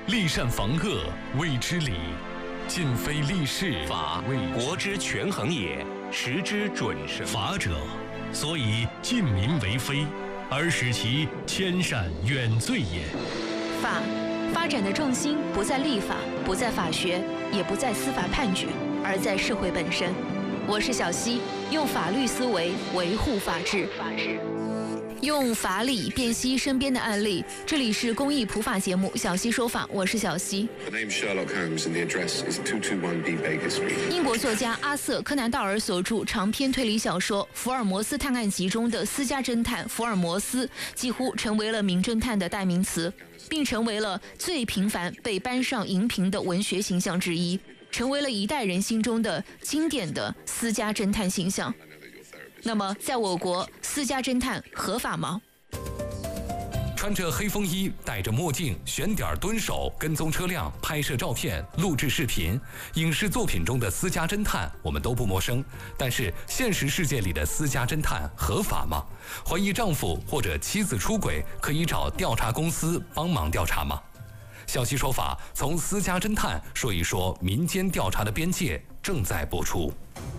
立善防恶，谓之礼；尽非利是， 法为国之权衡也，时之准绳。 法者，所以近民为非，而使其迁善远罪也。 法发展的重心不在立法，不在法学，也不在司法判决，而在社会本身。我是小溪，用法律思维维护法治。用法理辨析身边的案例，这里是公益普法节目《小溪说法》，我是小溪。英国作家阿瑟·柯南道尔所著长篇推理小说《福尔摩斯探案集》中的私家侦探福尔摩斯，几乎成为了名侦探的代名词，并成为了最频繁被搬上荧屏的文学形象之一，成为了一代人心中的经典的私家侦探形象。那么在我国，私家侦探合法吗？ 穿着黑风衣，戴着墨镜，悬点蹲守，跟踪车辆，拍摄照片，录制视频，影视作品中的私家侦探我们都不陌生。但是现实世界里的私家侦探合法吗？怀疑丈夫或者妻子出轨，可以找调查公司帮忙调查吗？小溪说法，从私家侦探说一说民间调查的边界，正在播出。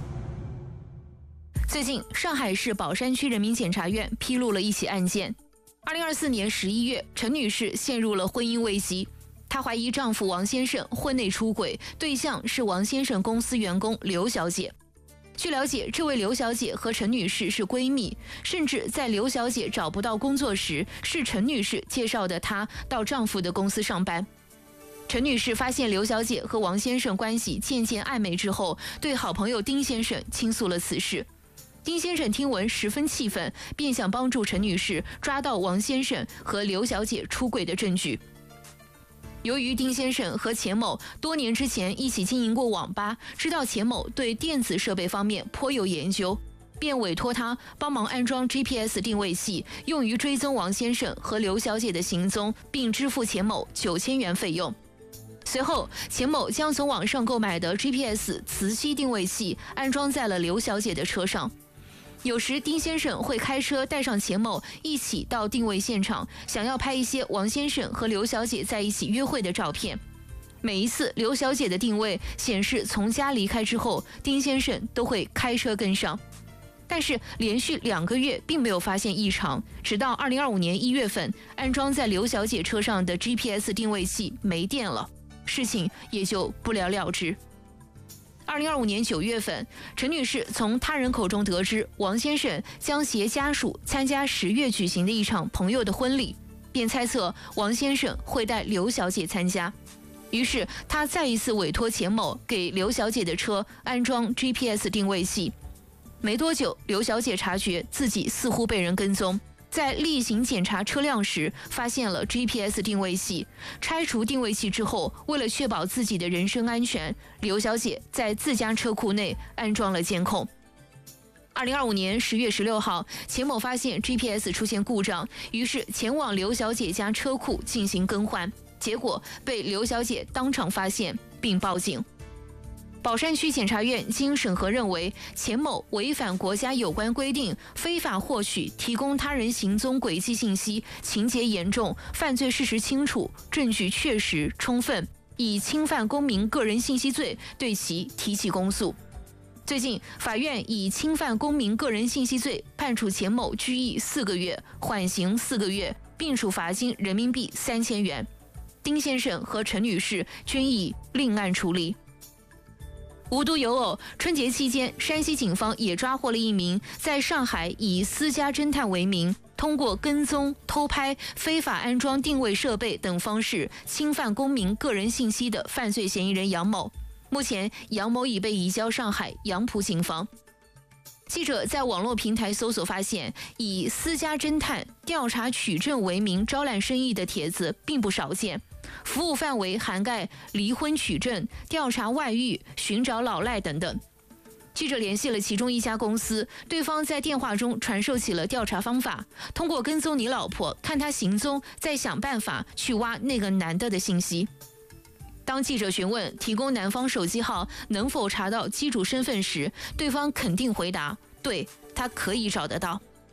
最近，上海市宝山区人民检察院披露了一起案件。2024年11月，陈女士陷入了婚姻危机，她怀疑丈夫王先生婚内出轨，对象是王先生公司员工刘小姐。据了解，这位刘小姐和陈女士是闺蜜，甚至在刘小姐找不到工作时，是陈女士介绍的她到丈夫的公司上班。陈女士发现刘小姐和王先生关系渐渐暧昧之后，对好朋友丁先生倾诉了此事。丁先生听闻十分气愤，便想帮助陈女士抓到王先生和刘小姐出轨的证据。由于丁先生和钱某多年之前一起经营过网吧，知道钱某对电子设备方面颇有研究，便委托他帮忙安装 GPS 定位器，用于追踪王先生和刘小姐的行踪，并支付钱某9000元费用。随后，钱某将从网上购买的 GPS 磁吸定位器安装在了刘小姐的车上。有时丁先生会开车带上钱某一起到定位现场，想要拍一些王先生和刘小姐在一起约会的照片。每一次刘小姐的定位显示从家离开之后，丁先生都会开车跟上。但是连续2个月并没有发现异常，直到2025年1月份，安装在刘小姐车上的 GPS 定位器没电了，事情也就不了了之。2025年9月份，陈女士从他人口中得知王先生将携家属参加10月举行的一场朋友的婚礼，便猜测王先生会带刘小姐参加。于是她再一次委托钱某给刘小姐的车安装 GPS 定位器。没多久，刘小姐察觉自己似乎被人跟踪，在例行检查车辆时发现了 GPS 定位器。拆除定位器之后，为了确保自己的人身安全，刘小姐在自家车库内安装了监控。2025年10月16号，钱某发现 GPS 出现故障，于是前往刘小姐家车库进行更换，结果被刘小姐当场发现并报警。宝山区检察院经审核认为，钱某违反国家有关规定，非法获取、提供他人行踪轨迹信息，情节严重，犯罪事实清楚，证据确实充分，以侵犯公民个人信息罪对其提起公诉。最近，法院以侵犯公民个人信息罪判处钱某拘役4个月，缓刑4个月，并处罚金人民币3000元。丁先生和陈女士均以另案处理。无独有偶，春节期间，山西警方也抓获了一名在上海以私家侦探为名，通过跟踪、偷拍、非法安装定位设备等方式侵犯公民个人信息的犯罪嫌疑人杨某。目前，杨某已被移交上海杨浦警方。记者在网络平台搜索发现，以私家侦探调查取证为名招揽生意的帖子并不少见，服务范围涵盖离婚取证、调查外遇、寻找老赖等等。记者联系了其中一家公司，对方在电话中传授起了调查方法，通过跟踪你老婆，看她行踪，再想办法去挖那个男的信息。当记者询问提供男方手机号能否查到机主身份时，对方肯定回答：对，他可以找得到。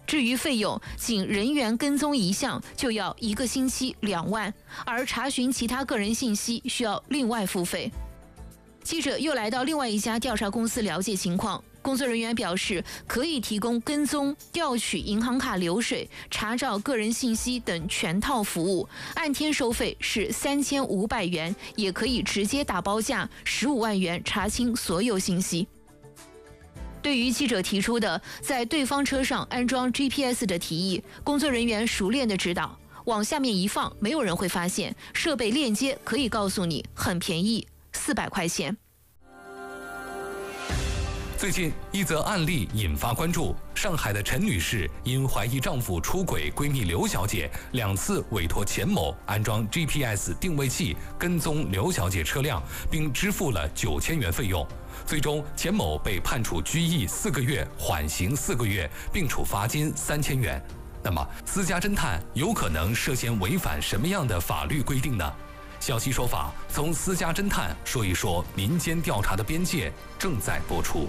至于费用，仅人员跟踪一项就要1个星期2万，而查询其他个人信息需要另外付费。记者又来到另外一家调查公司了解情况，工作人员表示可以提供跟踪、调取银行卡流水、查找个人信息等全套服务，按天收费是3500元，也可以直接打包价15万元查清所有信息。对于记者提出的在对方车上安装 GPS 的提议，工作人员熟练地指导，往下面一放，没有人会发现，设备链接可以告诉你很便宜，400块钱。 最近一则案例引发关注，上海的陈女士因怀疑丈夫出轨闺蜜刘小姐2次委托钱某安装 GPS 定位器跟踪刘小姐车辆，并支付了9000元费用。最终，钱某被判处拘役4个月，缓刑4个月，并处罚金3000元。那么，私家侦探有可能涉嫌违反什么样的法律规定呢？小西说法，从私家侦探说一说民间调查的边界，正在播出。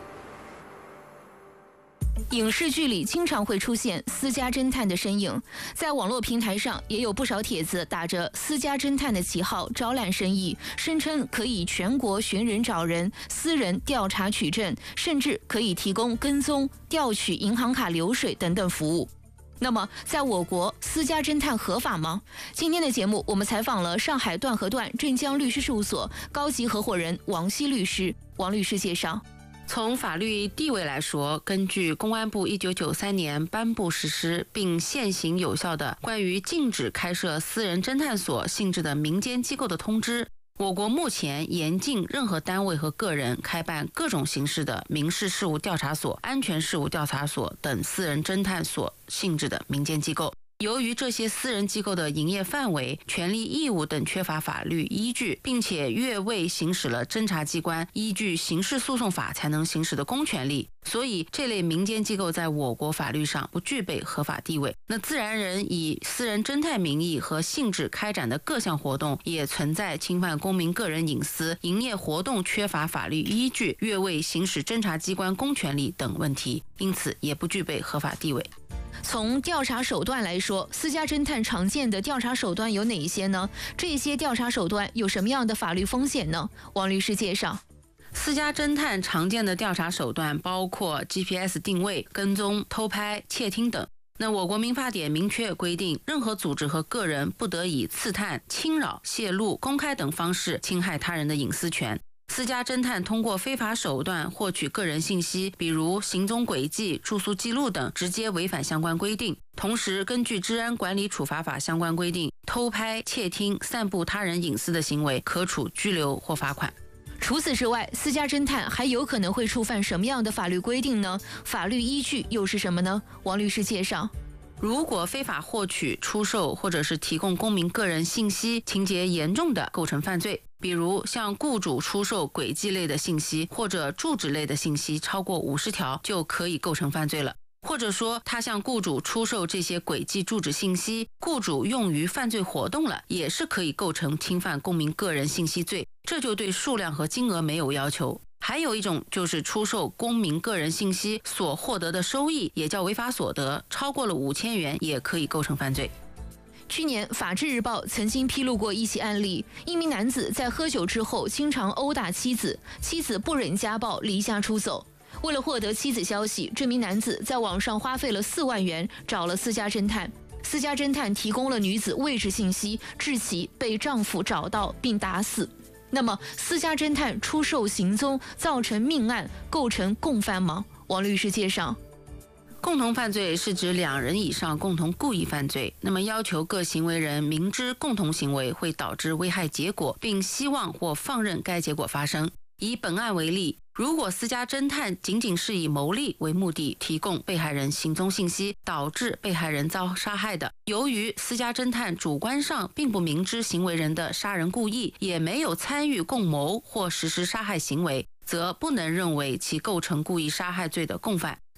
影视剧里经常会出现私家侦探的身影，在网络平台上也有不少帖子打着私家侦探的旗号招揽生意，声称可以全国寻人找人、私人调查取证，甚至可以提供跟踪、调取银行卡流水等等服务。那么，在我国，私家侦探合法吗？今天的节目，我们采访了上海段和段镇江律师事务所高级合伙人王希律师。王律师介绍。 从法律地位来说，根据公安部1993年颁布实施并现行有效的关于禁止开设私人侦探所性质的民间机构的通知，我国目前严禁任何单位和个人开办各种形式的民事事务调查所、安全事务调查所等私人侦探所性质的民间机构。由于这些私人机构的营业范围、权利义务等缺乏法律依据，并且越位行使了侦查机关依据刑事诉讼法才能行使的公权力，所以这类民间机构在我国法律上不具备合法地位。那自然人以私人侦探名义和性质开展的各项活动，也存在侵犯公民个人隐私、营业活动缺乏法律依据、越位行使侦查机关公权力等问题，因此也不具备合法地位。 从调查手段来说，私家侦探常见的调查手段有哪一些呢？这些调查手段有什么样的法律风险呢？王律师介绍。 私家侦探常见的调查手段包括 GPS 定位、跟踪、偷拍、窃听等。那我国民法典明确规定，任何组织和个人不得以刺探、侵扰、泄露、公开等方式侵害他人的隐私权。私家侦探通过非法手段获取个人信息，比如行踪轨迹、住宿记录等，直接违反相关规定。同时，根据治安管理处罚法相关规定，偷拍、窃听、散布他人隐私的行为，可处拘留或罚款。 除此之外，私家侦探还有可能会触犯什么样的法律规定呢？法律依据又是什么呢？王律师介绍。 如果非法获取、出售或者是提供公民个人信息，情节严重的构成犯罪，比如向雇主出售轨迹类的信息或者住址类的信息超过50条，就可以构成犯罪了。或者说他向雇主出售这些轨迹住址信息，雇主用于犯罪活动了，也是可以构成侵犯公民个人信息罪，这就对数量和金额没有要求。还有一种就是出售公民个人信息所获得的收益，也叫违法所得，超过了5000元也可以构成犯罪。 去年，《法制日报》曾经披露过一起案例，一名男子在喝酒之后经常殴打妻子，妻子不忍家暴，离家出走。为了获得妻子消息，这名男子在网上花费了4万元找了私家侦探。私家侦探提供了女子位置信息，致其被丈夫找到并打死。那么，私家侦探出售行踪造成命案，构成共犯吗？王律师介绍。 共同犯罪是指2人以上共同故意犯罪，那么要求各行为人明知共同行为会导致危害结果，并希望或放任该结果发生。以本案为例，如果私家侦探仅仅是以牟利为目的提供被害人行踪信息，导致被害人遭杀害的，由于私家侦探主观上并不明知行为人的杀人故意，也没有参与共谋或实施杀害行为，则不能认为其构成故意杀害罪的共犯。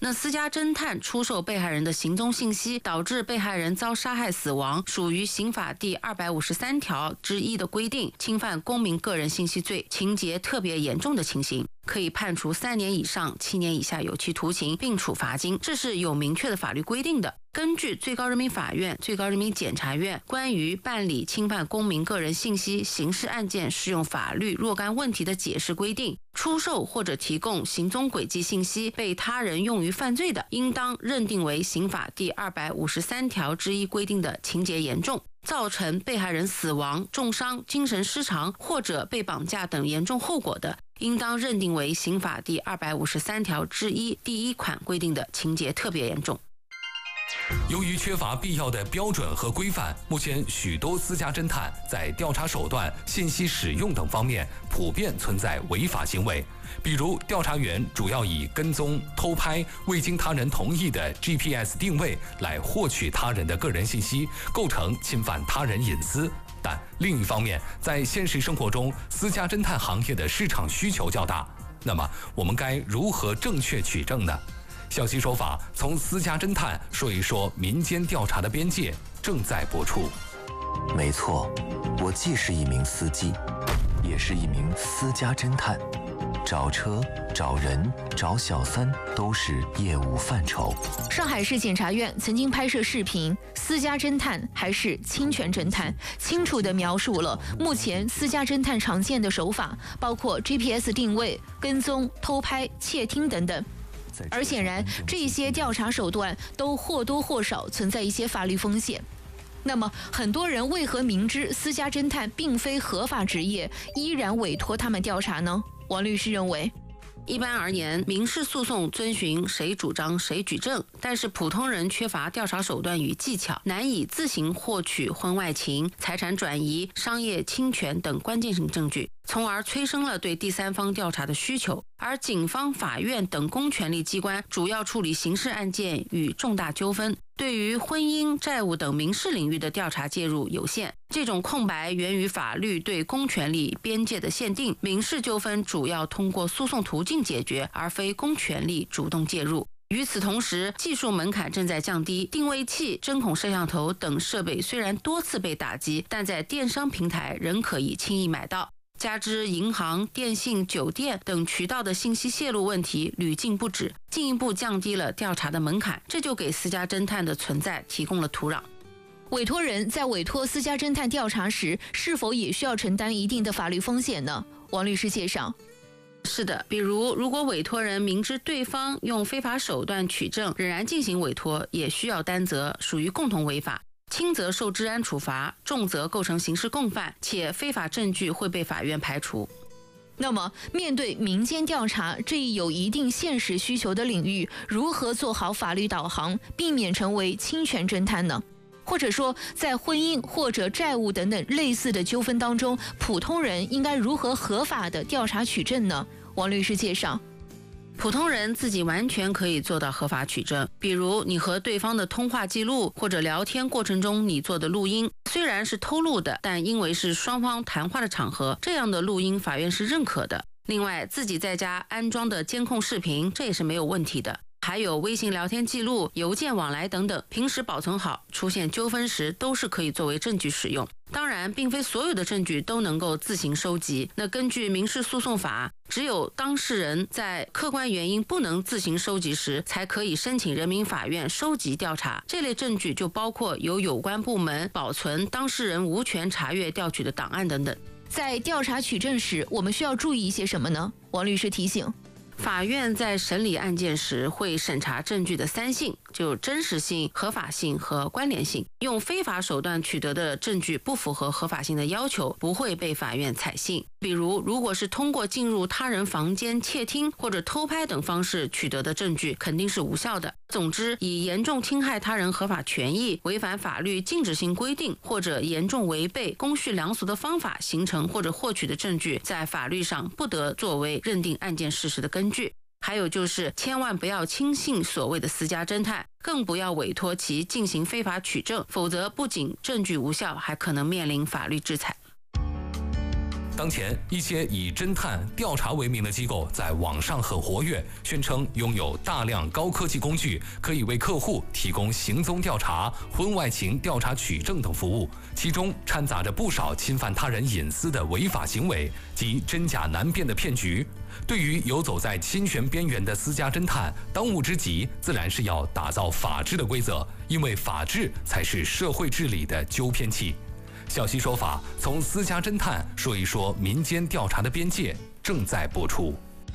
那私家侦探出售被害人的行踪信息，导致被害人遭杀害死亡，属于刑法第253条之一的规定，侵犯公民个人信息罪，情节特别严重的情形，可以判处3年以上7年以下有期徒刑，并处罚金，这是有明确的法律规定的。根据最高人民法院、最高人民检察院关于办理侵犯公民个人信息刑事案件适用法律若干问题的解释规定，出售或者提供行踪轨迹信息被他人用于犯罪的，应当认定为刑法第253条之一规定的情节严重，造成被害人死亡、重伤、精神失常或者被绑架等严重后果的，应当认定为刑法第253条之一第1款规定的情节特别严重。 由于缺乏必要的标准和规范，目前许多私家侦探在调查手段、信息使用等方面普遍存在违法行为。比如，调查员主要以跟踪、偷拍、未经他人同意的 GPS 定位来获取他人的个人信息，构成侵犯他人隐私。但另一方面，在现实生活中，私家侦探行业的市场需求较大。那么，我们该如何正确取证呢？小溪说法，从私家侦探说一说民间调查的边界，正在播出。 没错，我既是一名司机，也是一名私家侦探。找车、找人、找小三都是业务范畴。 上海市检察院曾经拍摄视频，私家侦探还是侵权侦探，清楚地描述了目前私家侦探常见的手法，包括 GPS 定位、跟踪、偷拍、窃听等等。而显然，这些调查手段都或多或少存在一些法律风险。那么，很多人为何明知私家侦探并非合法职业，依然委托他们调查呢？王律师认为， 一般而言，民事诉讼遵循谁主张谁举证，但是普通人缺乏调查手段与技巧，难以自行获取婚外情、财产转移、商业侵权等关键性证据，从而催生了对第三方调查的需求。而警方、法院等公权力机关主要处理刑事案件与重大纠纷，对于婚姻、债务等民事领域的调查介入有限。这种空白源于法律对公权力边界的限定，民事纠纷主要通过诉讼途径解决，而非公权力主动介入。与此同时，技术门槛正在降低，定位器、针孔摄像头等设备虽然多次被打击，但在电商平台仍可以轻易买到。加之银行、电信、酒店等渠道的信息泄露问题屡禁不止，进一步降低了调查的门槛，这就给私家侦探的存在提供了土壤。 委托人在委托私家侦探调查时，是否也需要承担一定的法律风险呢？王律师介绍。 是的，比如如果委托人明知对方用非法手段取证，仍然进行委托，也需要担责，属于共同违法。轻则受治安处罚，重则构成刑事共犯，且非法证据会被法院排除。 那么，面对民间调查这一有一定现实需求的领域，如何做好法律导航，避免成为侵权侦探呢？或者说，在婚姻或者债务等等类似的纠纷当中，普通人应该如何合法的调查取证呢？王律师介绍。 普通人自己完全可以做到合法取证，比如你和对方的通话记录或者聊天过程中你做的录音，虽然是偷录的，但因为是双方谈话的场合，这样的录音法院是认可的。另外，自己在家安装的监控视频，这也是没有问题的。还有微信聊天记录、邮件往来等等，平时保存好，出现纠纷时都是可以作为证据使用。当然，并非所有的证据都能够自行收集。那根据民事诉讼法，只有当事人在客观原因不能自行收集时，才可以申请人民法院收集调查。这类证据就包括由有关部门保存当事人无权查阅调取的档案等等。 在调查取证时，我们需要注意一些什么呢？王律师提醒。 法院在审理案件时会审查证据的3性，就真实性、合法性和关联性。用非法手段取得的证据不符合合法性的要求，不会被法院采信。比如，如果是通过进入他人房间窃听或者偷拍等方式取得的证据，肯定是无效的。总之，以严重侵害他人合法权益、违反法律禁止性规定或者严重违背公序良俗的方法形成或者获取的证据，在法律上不得作为认定案件事实的根据。还有就是千万不要轻信所谓的私家侦探，更不要委托其进行非法取证，否则不仅证据无效，还可能面临法律制裁。 当前，一些以侦探、调查为名的机构在网上很活跃，宣称拥有大量高科技工具，可以为客户提供行踪调查、婚外情调查取证等服务，其中掺杂着不少侵犯他人隐私的违法行为及真假难辨的骗局。对于游走在侵权边缘的私家侦探，当务之急自然是要打造法治的规则，因为法治才是社会治理的纠偏器。小溪说法，从私家侦探说一说民间调查的边界，正在播出。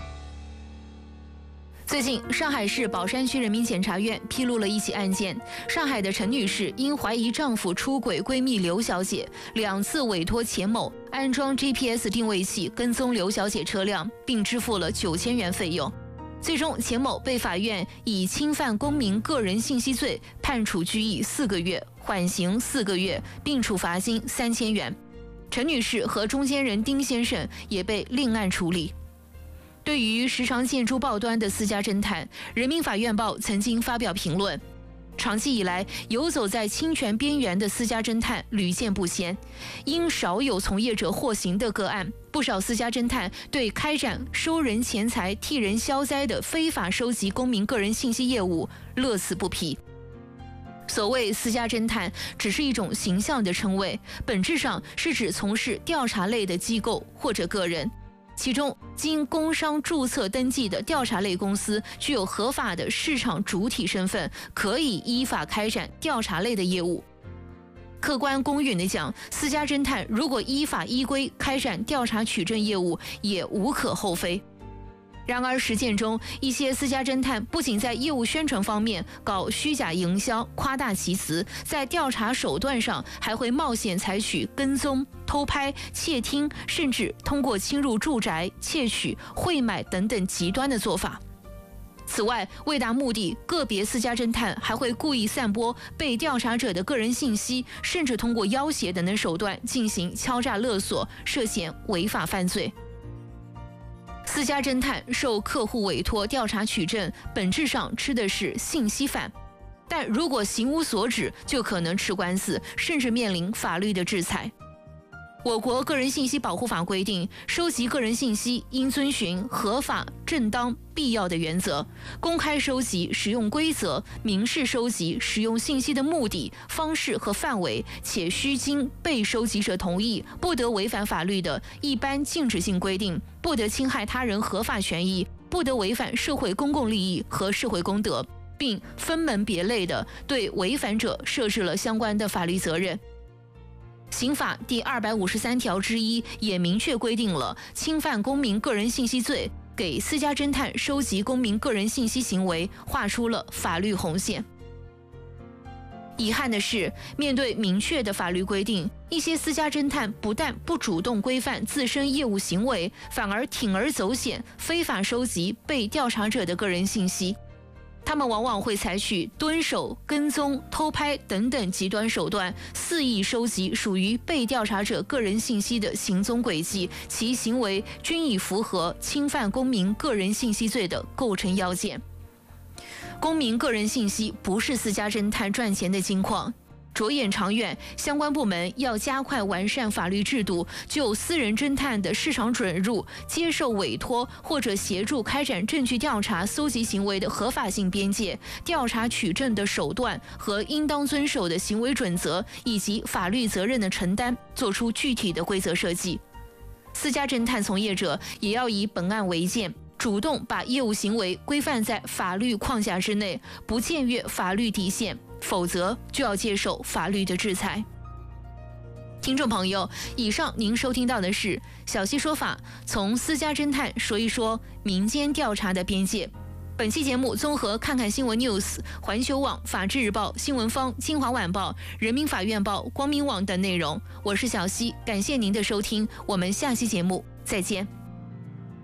最近，上海市宝山区人民检察院披露了一起案件：上海的陈女士因怀疑丈夫出轨闺蜜刘小姐，2次委托钱某安装 GPS 定位器跟踪刘小姐车辆，并支付了9000元费用。最终，钱某被法院以侵犯公民个人信息罪判处拘役4个月，缓刑4个月，并处罚金3000元。陈女士和中间人丁先生也被另案处理。对于时常见诸报端的私家侦探，人民法院报曾经发表评论：长期以来，游走在侵权边缘的私家侦探屡见不鲜，因少有从业者获刑的个案，不少私家侦探对开展收人钱财、替人消灾的非法收集公民个人信息业务乐此不疲。所谓私家侦探，只是一种形象的称谓，本质上是指从事调查类的机构或者个人。其中，经工商注册登记的调查类公司具有合法的市场主体身份，可以依法开展调查类的业务。客观公允地讲，私家侦探如果依法依规开展调查取证业务，也无可厚非。然而，实践中，一些私家侦探不仅在业务宣传方面搞虚假营销、夸大其词，在调查手段上还会冒险采取跟踪、偷拍、窃听，甚至通过侵入住宅、窃取、贿买等等极端的做法。此外，为达目的，个别私家侦探还会故意散播被调查者的个人信息，甚至通过要挟等手段进行敲诈勒索，涉嫌违法犯罪。私家侦探受客户委托调查取证，本质上吃的是信息饭，但如果行无所指，就可能吃官司，甚至面临法律的制裁。我国个人信息保护法规定，收集个人信息应遵循合法、正当、必要的原则，公开收集使用规则，明示收集使用信息的目的、方式和范围，且需经被收集者同意，不得违反法律的一般禁止性规定，不得侵害他人合法权益，不得违反社会公共利益和社会公德，并分门别类地对违反者设置了相关的法律责任。刑法第253条之1也明确规定了侵犯公民个人信息罪，给私家侦探收集公民个人信息行为画出了法律红线。遗憾的是，面对明确的法律规定，一些私家侦探不但不主动规范自身业务行为，反而铤而走险，非法收集被调查者的个人信息。他们往往会采取蹲守、跟踪、偷拍等等极端手段，肆意收集属于被调查者个人信息的行踪轨迹，其行为均已符合侵犯公民个人信息罪的构成要件。公民个人信息不是私家侦探赚钱的金矿。着眼长远，相关部门要加快完善法律制度，就私人侦探的市场准入、接受委托或者协助开展证据调查、搜集行为的合法性边界、调查取证的手段和应当遵守的行为准则以及法律责任的承担，做出具体的规则设计。私家侦探从业者也要以本案为鉴，主动把业务行为规范在法律框架之内，不僭越法律底线，否则就要接受法律的制裁。听众朋友，以上您收听到的是小溪说法，从私家侦探说一说民间调查的边界。本期节目综合看看新闻 news、环球网、法制日报、新闻方、清华晚报、人民法院报、光明网等内容。我是小溪，感谢您的收听，我们下期节目再见。